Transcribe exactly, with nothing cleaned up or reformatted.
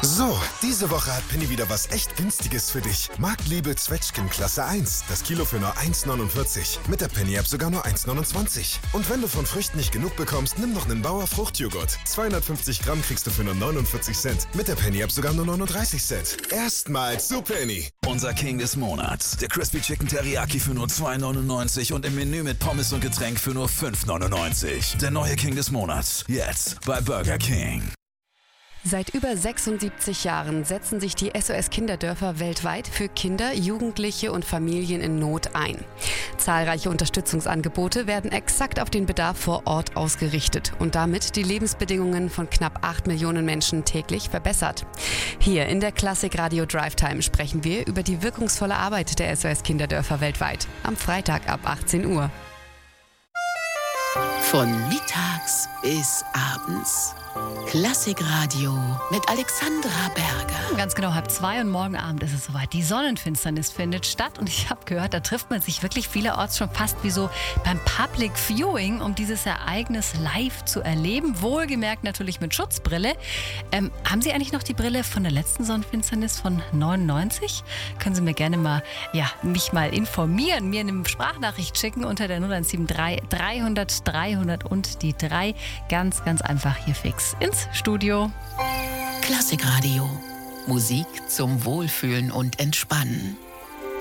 So, diese Woche hat Penny wieder was echt Günstiges für dich. Marktliebe Zwetschgen Klasse eins. Das Kilo für nur eins neunundvierzig. Mit der Penny-App sogar nur eins neunundzwanzig. Und wenn du von Früchten nicht genug bekommst, nimm noch einen Bauer Fruchtjoghurt. zweihundertfünfzig Gramm kriegst du für nur neunundvierzig Cent. Mit der Penny-App sogar nur neununddreißig Cent. Erstmals zu Penny. Unser King des Monats. Der Crispy Chicken Teriyaki für nur zwei neunundneunzig und im Menü mit Pommes und Getränk für nur fünf neunundneunzig. Der neue King des Monats. Jetzt bei Burger King. Seit über sechsundsiebzig Jahren setzen sich die S O S Kinderdörfer weltweit für Kinder, Jugendliche und Familien in Not ein. Zahlreiche Unterstützungsangebote werden exakt auf den Bedarf vor Ort ausgerichtet und damit die Lebensbedingungen von knapp acht Millionen Menschen täglich verbessert. Hier in der Klassik Radio Drive Time sprechen wir über die wirkungsvolle Arbeit der S O S Kinderdörfer weltweit. Am Freitag ab achtzehn Uhr. Von mittags bis abends. Klassikradio mit Alexandra Berger. Ganz genau, halb zwei und morgen Abend ist es soweit. Die Sonnenfinsternis findet statt und ich habe gehört, da trifft man sich wirklich vielerorts schon fast wie so beim Public Viewing, um dieses Ereignis live zu erleben. Wohlgemerkt natürlich mit Schutzbrille. Ähm, haben Sie eigentlich noch die Brille von der letzten Sonnenfinsternis von neunundneunzig? Können Sie mir gerne mal, ja, mich mal informieren, mir eine Sprachnachricht schicken unter der null eins sieben drei dreihundert dreihundert und die drei. Ganz, ganz einfach hier fix ins Studio. Klassikradio. Musik zum Wohlfühlen und Entspannen.